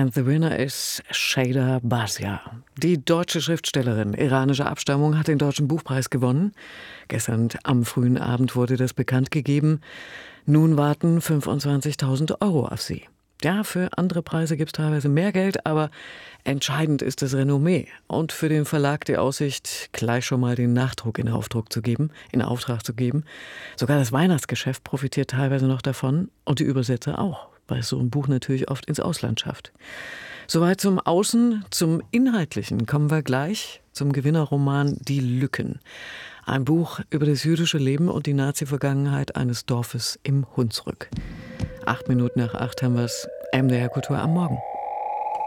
And the winner is Shada Basia. Die deutsche Schriftstellerin iranischer Abstammung hat den Deutschen Buchpreis gewonnen. Gestern am frühen Abend wurde das bekannt gegeben. Nun warten 25.000 Euro auf sie. Ja, für andere Preise gibt es teilweise mehr Geld, aber entscheidend ist das Renommee. Und für den Verlag die Aussicht, gleich schon mal den Nachdruck in Auftrag zu geben. Sogar das Weihnachtsgeschäft profitiert teilweise noch davon und die Übersetzer auch, weil es so ein Buch natürlich oft ins Ausland schafft. Soweit zum Außen, zum Inhaltlichen kommen wir gleich zum Gewinnerroman Die Lücken. Ein Buch über das jüdische Leben und die Nazi-Vergangenheit eines Dorfes im Hunsrück. 8 Minuten nach 8 haben wir es. MDR Kultur am Morgen.